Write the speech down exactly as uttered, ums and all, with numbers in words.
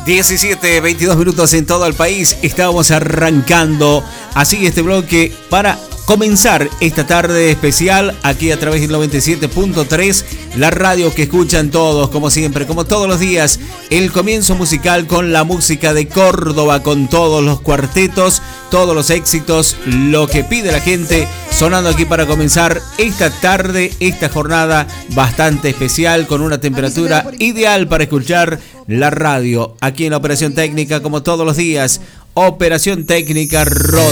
diecisiete, veintidós minutos en todo el país. Estábamos arrancando así este bloque para comenzar esta tarde especial aquí a través del noventa y siete punto tres, la radio que escuchan todos, como siempre, como todos los días. El comienzo musical con la música de Córdoba, con todos los cuartetos, todos los éxitos, lo que pide la gente, sonando aquí para comenzar esta tarde, esta jornada bastante especial, con una temperatura ideal para escuchar la radio. Aquí en la operación técnica, como todos los días, operación técnica Rod.